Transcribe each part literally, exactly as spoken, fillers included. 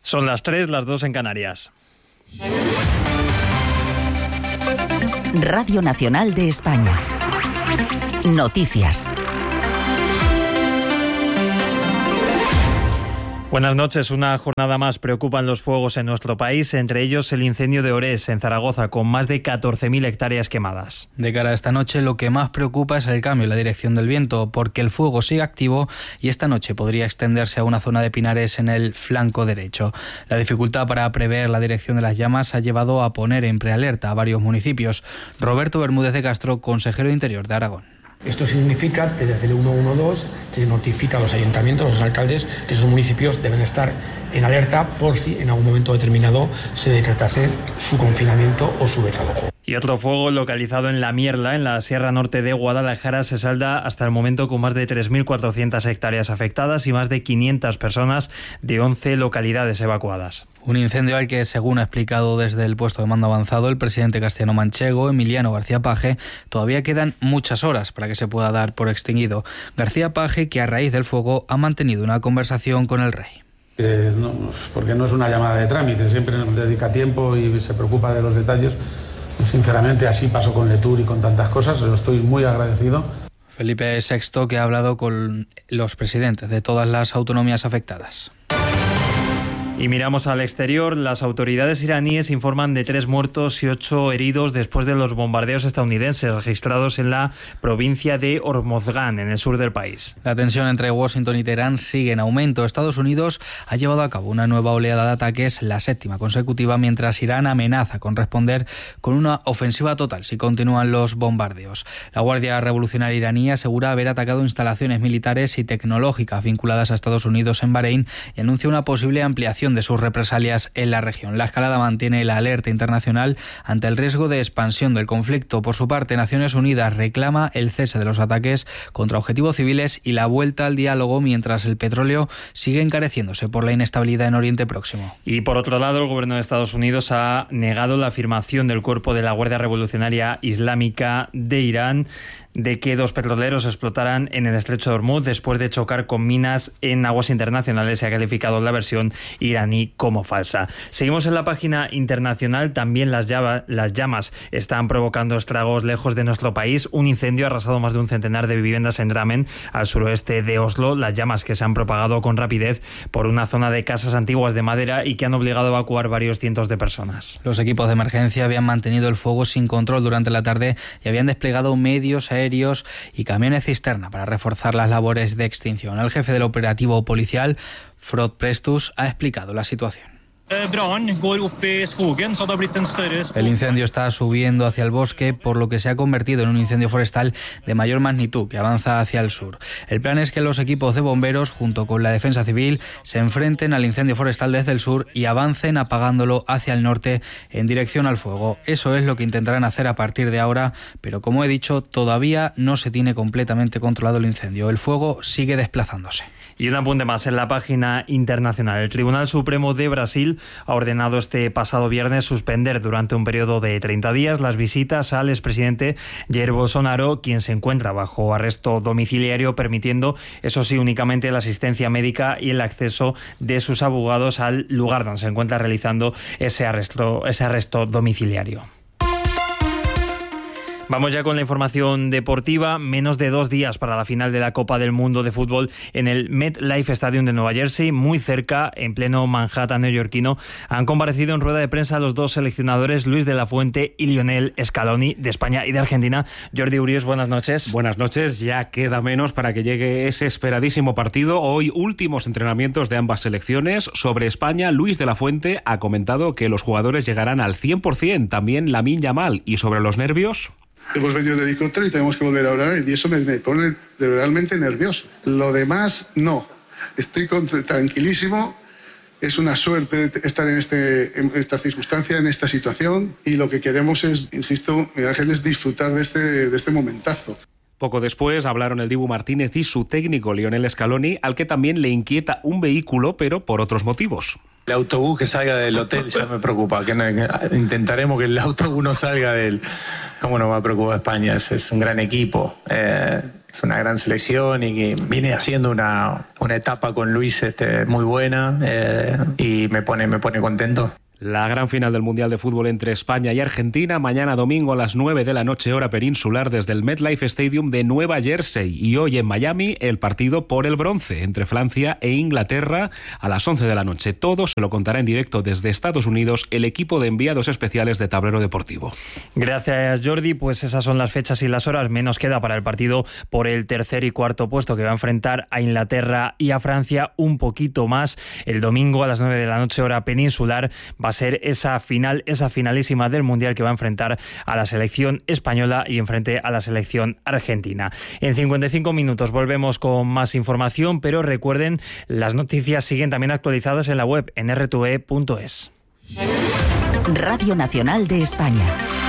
Son las tres, las dos en Canarias. Radio Nacional de España. Noticias. Buenas noches. Una jornada más preocupan los fuegos en nuestro país, entre ellos el incendio de Orés, en Zaragoza, con más de catorce mil hectáreas quemadas. De cara a esta noche, lo que más preocupa es el cambio en la dirección del viento, porque el fuego sigue activo y esta noche podría extenderse a una zona de pinares en el flanco derecho. La dificultad para prever la dirección de las llamas ha llevado a poner en prealerta a varios municipios. Roberto Bermúdez de Castro, consejero de Interior de Aragón. Esto significa que desde el ciento doce se notifica a los ayuntamientos, a los alcaldes, que esos municipios deben estar en alerta por si en algún momento determinado se decretase su confinamiento o su desalojo. Y otro fuego localizado en La Mierla, en la Sierra Norte de Guadalajara, se salda hasta el momento con más de tres mil cuatrocientas hectáreas afectadas y más de quinientas personas de once localidades evacuadas. Un incendio al que, según ha explicado desde el puesto de mando avanzado el presidente castellano-manchego, Emiliano García Paje, todavía quedan muchas horas para que se pueda dar por extinguido. García Paje, que a raíz del fuego ha mantenido una conversación con el rey. Eh, no, porque no es una llamada de trámite, siempre nos dedica tiempo y se preocupa de los detalles. Sinceramente, así pasó con Letour y con tantas cosas, estoy muy agradecido. Felipe sexto, que ha hablado con los presidentes de todas las autonomías afectadas. Y miramos al exterior. Las autoridades iraníes informan de tres muertos y ocho heridos después de los bombardeos estadounidenses registrados en la provincia de Hormozgán, en el sur del país. La tensión entre Washington y Teherán sigue en aumento. Estados Unidos ha llevado a cabo una nueva oleada de ataques, la séptima consecutiva, mientras Irán amenaza con responder con una ofensiva total si continúan los bombardeos. La Guardia Revolucionaria iraní asegura haber atacado instalaciones militares y tecnológicas vinculadas a Estados Unidos en Bahrein y anuncia una posible ampliación de sus represalias en la región. La escalada mantiene la alerta internacional ante el riesgo de expansión del conflicto. Por su parte, Naciones Unidas reclama el cese de los ataques contra objetivos civiles y la vuelta al diálogo, mientras el petróleo sigue encareciéndose por la inestabilidad en Oriente Próximo. Y por otro lado, el gobierno de Estados Unidos ha negado la afirmación del cuerpo de la Guardia Revolucionaria Islámica de Irán de que dos petroleros explotaran en el estrecho de Hormuz después de chocar con minas en aguas internacionales. Se ha calificado la versión iraní como falsa. Seguimos en la página internacional. También las, llama, las llamas están provocando estragos lejos de nuestro país. Un incendio ha arrasado más de un centenar de viviendas en Drammen, al suroeste de Oslo. Las llamas que se han propagado con rapidez por una zona de casas antiguas de madera y que han obligado a evacuar varios cientos de personas. Los equipos de emergencia habían mantenido el fuego sin control durante la tarde y habían desplegado medios aéreos y camiones cisterna para reforzar las labores de extinción. El jefe del operativo policial, Frode Prestus, ha explicado la situación. El incendio está subiendo hacia el bosque, por lo que se ha convertido en un incendio forestal de mayor magnitud que avanza hacia el sur. El plan es que los equipos de bomberos, junto con la defensa civil, se enfrenten al incendio forestal desde el sur y avancen apagándolo hacia el norte en dirección al fuego. Eso es lo que intentarán hacer a partir de ahora, pero como he dicho, todavía no se tiene completamente controlado el incendio. El fuego sigue desplazándose. Y un apunte más en la página internacional. El Tribunal Supremo de Brasil ha ordenado este pasado viernes suspender durante un periodo de treinta días las visitas al expresidente Jair Bolsonaro, quien se encuentra bajo arresto domiciliario, permitiendo, eso sí, únicamente la asistencia médica y el acceso de sus abogados al lugar donde se encuentra realizando ese arresto, ese arresto domiciliario. Vamos ya con la información deportiva. Menos de dos días para la final de la Copa del Mundo de Fútbol en el MetLife Stadium de Nueva Jersey, muy cerca, en pleno Manhattan neoyorquino. Han comparecido en rueda de prensa los dos seleccionadores, Luis de la Fuente y Lionel Scaloni, de España y de Argentina. Jordi Urios, buenas noches. Buenas noches. Ya queda menos para que llegue ese esperadísimo partido. Hoy, últimos entrenamientos de ambas selecciones. Sobre España, Luis de la Fuente ha comentado que los jugadores llegarán al cien por ciento, también Lamine Yamal. ¿Y sobre los nervios? Hemos venido de helicóptero y tenemos que volver a hablar y eso me, me pone realmente nervioso. Lo demás, no. Estoy tranquilísimo. Es una suerte estar en, este, en esta circunstancia, en esta situación, y lo que queremos es, insisto, Miguel Ángel, es disfrutar de este, de este momentazo. Poco después hablaron el Dibu Martínez y su técnico Lionel Scaloni, al que también le inquieta un vehículo, pero por otros motivos. El autobús que salga del hotel ya me preocupa, que, no, que intentaremos que el autobús no salga del... ¿Cómo no me preocupa España? Es, es un gran equipo, eh, es una gran selección y que viene haciendo una, una etapa con Luis este, muy buena eh, y me pone, me pone contento. La gran final del Mundial de Fútbol entre España y Argentina, mañana domingo a las nueve de la noche hora peninsular desde el MetLife Stadium de Nueva Jersey. Y hoy en Miami el partido por el bronce entre Francia e Inglaterra a las once de la noche. Todo se lo contará en directo desde Estados Unidos el equipo de enviados especiales de Tablero Deportivo. Gracias, Jordi. Pues esas son las fechas y las horas. Menos queda para el partido por el tercer y cuarto puesto que va a enfrentar a Inglaterra y a Francia un poquito más. El domingo a las nueve de la noche hora peninsular va a ser esa final, esa finalísima del Mundial que va a enfrentar a la selección española y enfrente a la selección argentina. En cincuenta y cinco minutos volvemos con más información, pero recuerden, las noticias siguen también actualizadas en la web en erre te ve punto es. Radio Nacional de España.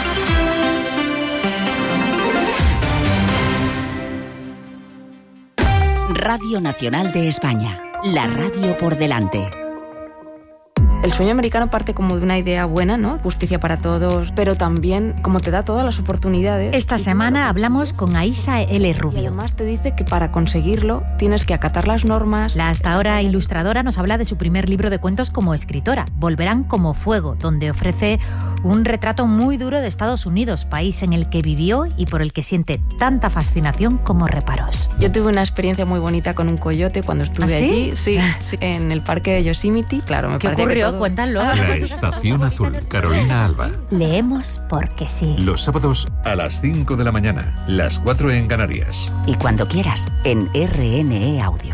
Radio Nacional de España. La radio por delante. El sueño americano parte como de una idea buena, ¿no? Justicia para todos, pero también como te da todas las oportunidades. Esta semana hablamos con Aisha L. Rubio. Y además te dice que para conseguirlo tienes que acatar las normas. La hasta ahora ilustradora nos habla de su primer libro de cuentos como escritora, Volverán como fuego, donde ofrece un retrato muy duro de Estados Unidos, país en el que vivió y por el que siente tanta fascinación como reparos. Yo tuve una experiencia muy bonita con un coyote cuando estuve ¿Ah, sí? allí, sí, sí, en el parque de Yosemite. Claro, me ¿Qué parecía ocurrió? que todo... Cuéntalo. La Estación Azul, Carolina Alba. Leemos porque sí. Los sábados a las cinco de la mañana, las cuatro en Canarias. Y cuando quieras, en erre ene e Audio.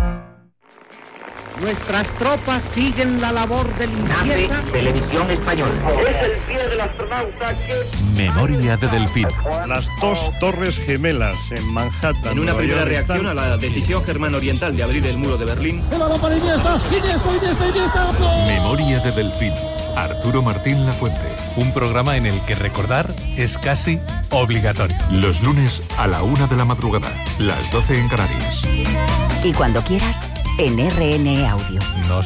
Nuestras tropas siguen la labor de limpieza. Televisión Española. Es el pie del astronauta que... Memoria de Delfín. Las dos torres gemelas en Manhattan. En una primera reacción a la decisión germano-oriental de abrir el muro de Berlín. Memoria de Delfín. Arturo Martín Lafuente. Un programa en el que recordar es casi obligatorio. Los lunes a la una de la madrugada, las doce en Canarias. Y cuando quieras, en erre ene e Audio. No